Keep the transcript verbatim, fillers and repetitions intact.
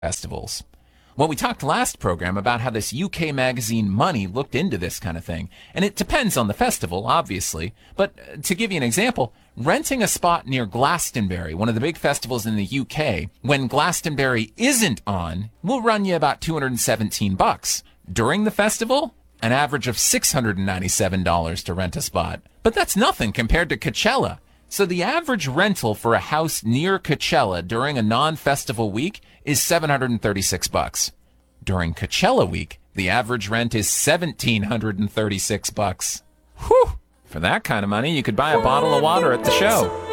festivals. Well, we talked last program about how this U K magazine Money looked into this kind of thing. And it depends on the festival, obviously. But to give you an example, renting a spot near Glastonbury, one of the big festivals in the U K, when Glastonbury isn't on, will run you about two hundred seventeen bucks. During the festival, an average of six hundred ninety-seven dollars to rent a spot. But that's nothing compared to Coachella. So the average rental for a house near Coachella during a non-festival week is seven hundred thirty-six bucks. During Coachella week, the average rent is one thousand seven hundred thirty-six bucks. Whew! For that kind of money, you could buy a bottle of water at the show.